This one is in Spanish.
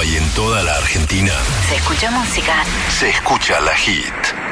y en toda la Argentina. Se escucha música. Se escucha La Hit.